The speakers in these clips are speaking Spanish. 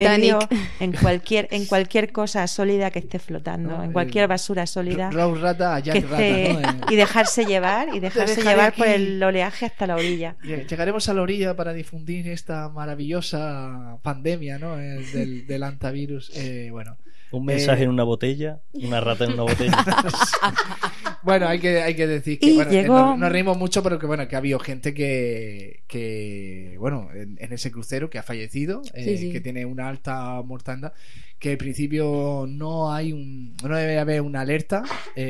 Titanic. en cualquier cosa sólida que esté flotando, No, en cualquier basura sólida. Rose Rata a que Jack Rata, esté- ¿no? y dejarse llevar dejaré por aquí. el oleaje hasta la orilla. Llegaremos a la orilla para difundir esta maravillosa pandemia, ¿no? Del antivirus. Bueno. Un mensaje en una botella, una rata en una botella. Bueno, hay que decir que Y bueno, llegó- nos reímos mucho, pero que bueno, que ha habido gente que bueno, en ese crucero que ha fallecido, Sí. que tiene una alta mortandad, que al principio no debe haber una alerta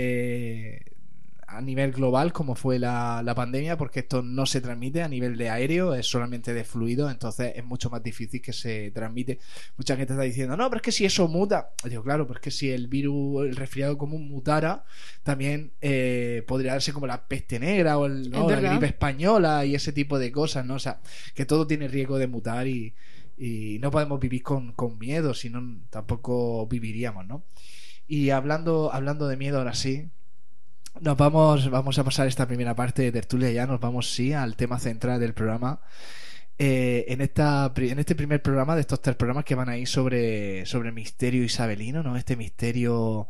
a nivel global como fue la pandemia, porque esto no se transmite a nivel de aéreo, es solamente de fluido, entonces es mucho más difícil que se transmite. Mucha gente está diciendo, no, pero es que si eso muta, digo, claro, pero es que si el virus, el resfriado común mutara, también podría darse como la peste negra o la verdad. gripe española y ese tipo de cosas, ¿no? O sea, que todo tiene riesgo de mutar y no podemos vivir con miedo, si no tampoco viviríamos, ¿no? Y hablando de miedo ahora sí, vamos a pasar esta primera parte de tertulia, ya nos vamos al tema central del programa. En este primer programa de estos 3 programas que van a ir sobre el misterio isabelino, ¿no? Este misterio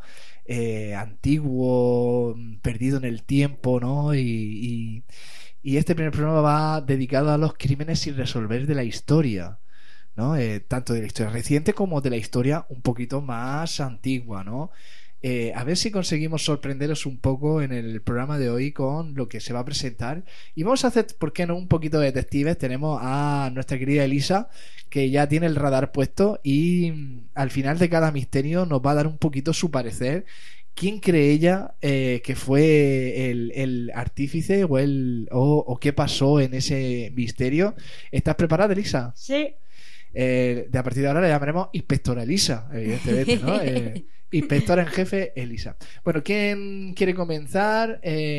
antiguo, perdido en el tiempo, ¿no? Y este primer programa va dedicado a los crímenes sin resolver de la historia, ¿no? Tanto de la historia reciente como de la historia un poquito más antigua, ¿no? A ver si conseguimos sorprenderos un poco en el programa de hoy con lo que se va a presentar. Y vamos a hacer, ¿por qué no?, un poquito de detectives. Tenemos a nuestra querida Elisa, que ya tiene el radar puesto y al final de cada misterio nos va a dar un poquito su parecer. ¿Quién cree ella que fue el artífice o qué pasó en ese misterio? ¿Estás preparada, Elisa? Sí. De a partir de ahora la llamaremos Inspectora Elisa, evidentemente, ¿no? Inspectora en jefe Elisa. Bueno, ¿quién quiere comenzar?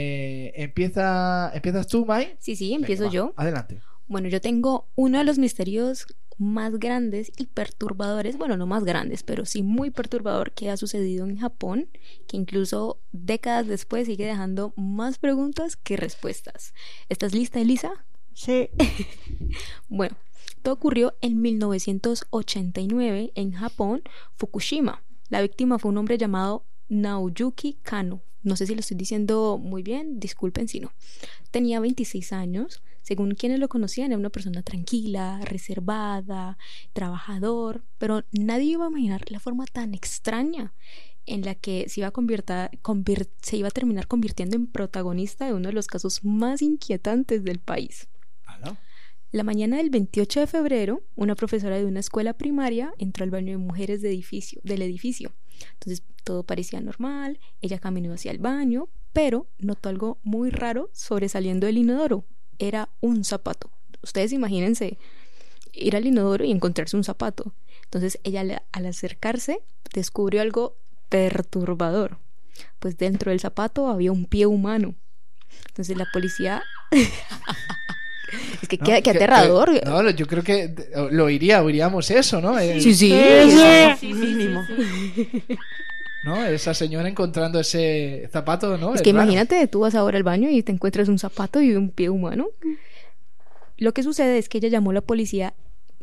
¿Empiezas tú, Mai? Sí, empiezo Venga, va, yo. adelante. Bueno, yo tengo uno de los misterios más grandes y perturbadores, bueno, no más grandes, pero sí muy perturbador, que ha sucedido en Japón, que incluso décadas después sigue dejando más preguntas que respuestas. ¿Estás lista, Elisa? Sí. Bueno, todo ocurrió en 1989 en Japón, Fukushima. La víctima fue un hombre llamado Naoyuki Kano. No sé si lo estoy diciendo muy bien, disculpen si no. Tenía 26 años. Según quienes lo conocían, era una persona tranquila, reservada, trabajador, pero nadie iba a imaginar la forma tan extraña en la que se iba a terminar convirtiendo en protagonista de uno de los casos más inquietantes del país. ¿Aló? La mañana del 28 de febrero, una profesora de una escuela primaria entró al baño de mujeres del edificio. Entonces todo parecía normal, ella caminó hacia el baño, pero notó algo muy raro sobresaliendo del inodoro. Era un zapato. Ustedes imagínense ir al inodoro y encontrarse un zapato. Entonces ella, al acercarse, descubrió algo perturbador. Pues dentro del zapato había un pie humano. Entonces la policía... Es que ¿No? qué aterrador. No, yo creo que oiríamos eso, ¿no? Sí. Mínimo. ¿No? Esa señora encontrando ese zapato, ¿no? Es que raro. imagínate, tú vas ahora al baño y te encuentras un zapato y un pie humano. Lo que sucede es que ella llamó a la policía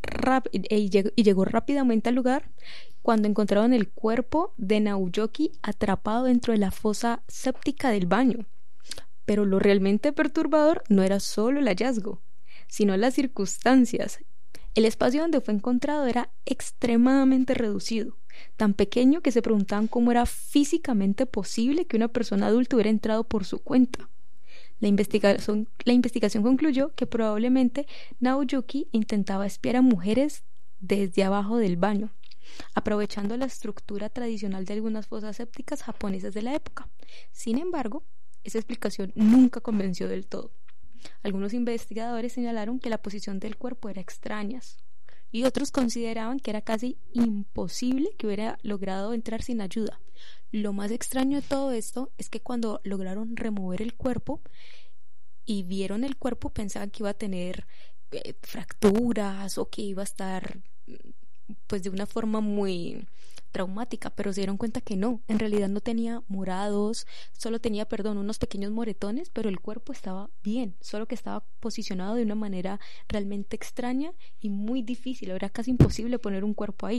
y llegó rápidamente al lugar cuando encontraron el cuerpo de Naoyuki atrapado dentro de la fosa séptica del baño. Pero lo realmente perturbador no era solo el hallazgo, sino las circunstancias. El espacio donde fue encontrado era extremadamente reducido, tan pequeño que se preguntaban cómo era físicamente posible que una persona adulta hubiera entrado por su cuenta. La investigación concluyó que probablemente Naoyuki intentaba espiar a mujeres desde abajo del baño, aprovechando la estructura tradicional de algunas fosas sépticas japonesas de la época. Sin embargo, esa explicación nunca convenció del todo. Algunos investigadores señalaron que la posición del cuerpo era extraña y otros consideraban que era casi imposible que hubiera logrado entrar sin ayuda. Lo más extraño de todo esto es que cuando lograron remover el cuerpo y vieron el cuerpo, pensaban que iba a tener fracturas o que iba a estar pues de una forma muy traumática, pero se dieron cuenta que no, en realidad no tenía morados, solo tenía, unos pequeños moretones, pero el cuerpo estaba bien, solo que estaba posicionado de una manera realmente extraña y muy difícil, era casi imposible poner un cuerpo ahí.